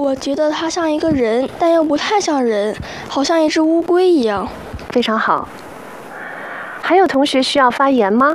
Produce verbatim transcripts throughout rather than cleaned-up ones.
我觉得它像一个人，但又不太像人，好像一只乌龟一样。 非常好。还有同学需要发言吗？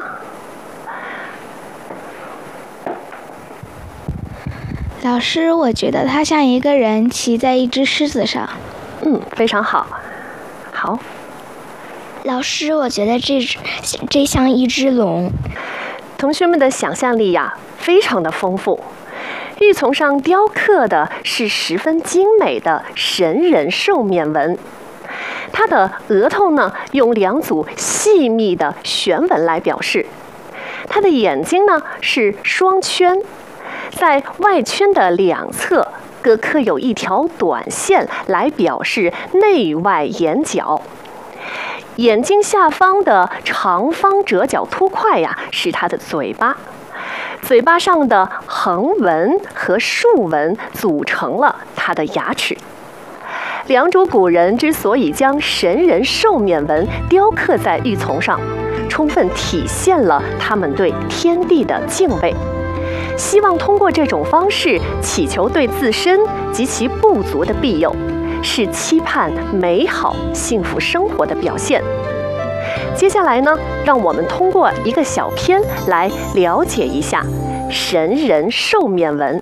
老师，我觉得它像一个人骑在一只狮子上。 嗯，非常好。好。 老师，我觉得这这像一只龙。 同学们的想象力呀，非常的丰富。玉琮上雕刻的是十分精美的神人兽面纹，它的额头呢，用两组细密的旋纹来表示。它的眼睛呢是双圈，在外圈的两侧各刻有一条短线来表示内外眼角。眼睛下方的长方折角凸块呀，是它的嘴巴。嘴巴上的横纹和竖纹组成了它的牙齿。良渚古人之所以将神人兽面纹雕刻在玉琮上，充分体现了他们对天地的敬畏，希望通过这种方式祈求对自身及其部族的庇佑，是期盼美好幸福生活的表现。接下来呢，让我们通过一个小片来了解一下神人兽面纹。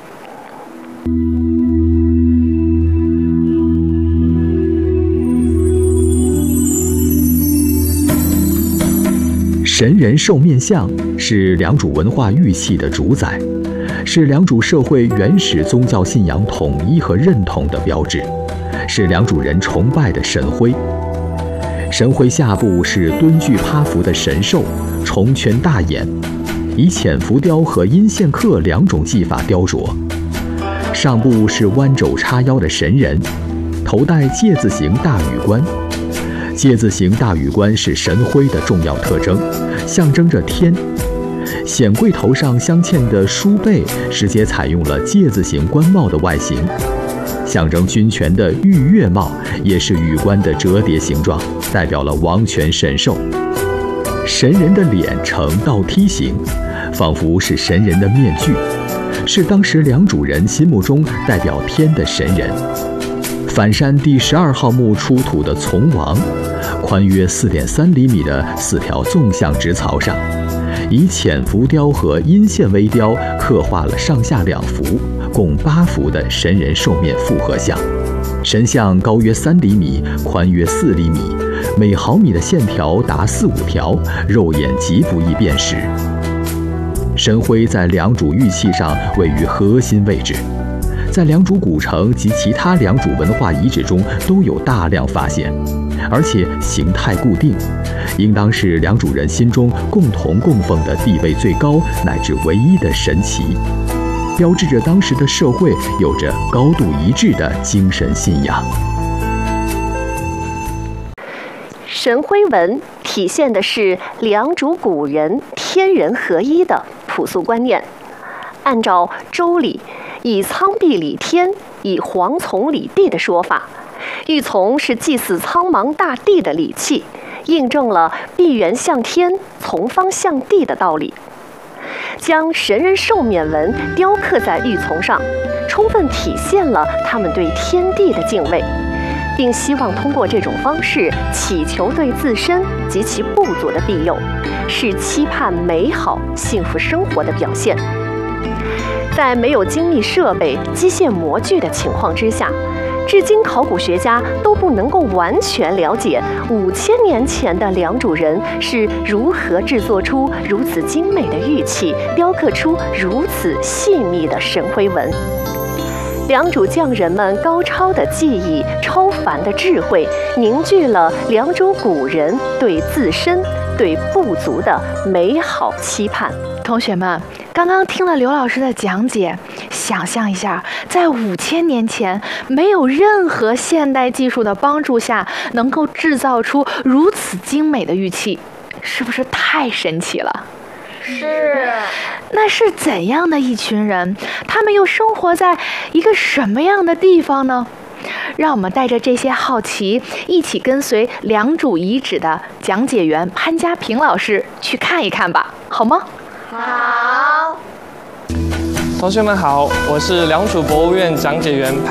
神人兽面像是良渚文化玉器的主宰，是良渚社会原始宗教信仰统一和认同的标志，是良渚人崇拜的神徽。神徽下部是蹲踞趴伏的神兽，重圈大眼，以浅浮雕和阴线刻两种技法雕琢。上部是弯肘叉腰的神人，头戴戒字形大羽冠。戒字形大羽冠是神徽的重要特征，象征着天。显贵头上镶嵌的书背直接采用了戒字形冠帽的外形。象征军权的玉月帽也是羽冠的折叠形状，代表了王权神兽。神人的脸呈倒梯形，仿佛是神人的面具，是当时良渚人心目中代表天的神人。反山第十二号墓出土的琮王，宽约 四点三厘米的四条纵向直槽上，以浅浮雕和阴线微雕刻画了上下两幅共八幅的神人兽面复合像。神像高约三厘米，宽约四厘米，每毫米的线条达四五条，肉眼极不易辨识。神徽在良渚玉器上位于核心位置，在良渚古城及其他良渚文化遗址中都有大量发现，而且形态固定，应当是良渚人心中共同供奉的地位最高乃至唯一的神祇，标志着当时的社会有着高度一致的精神信仰。 神徽纹体现的是良渚古人天人合一的朴素观念。按照周礼以苍璧理天，以蝗从理地的说法，玉琮是祭祀苍茫大地的礼器，印证了璧圆向天，从方向地的道理。将神人兽面纹雕刻在玉琮上，充分体现了他们对天地的敬畏，并希望通过这种方式祈求对自身及其部族的庇佑，是期盼美好幸福生活的表现。在没有精密设备、机械模具的情况之下，至今考古学家都不能够完全了解五千年前的良渚人是如何制作出如此精美的玉器，雕刻出如此细密的神徽纹。良渚匠人们高超的技艺、超凡的智慧，凝聚了良渚古人对自身、对部族的美好期盼。 同学们，刚刚听了刘老师的讲解，想象一下，在五千年前，没有任何现代技术的帮助下，能够制造出如此精美的玉器，是不是太神奇了？ 是。 那是怎样的一群人？他们又生活在一个什么样的地方呢？让我们带着这些好奇，一起跟随良渚遗址的讲解员潘家平老师去看一看吧，好吗？ 好。 同学们好，我是良渚博物院讲解员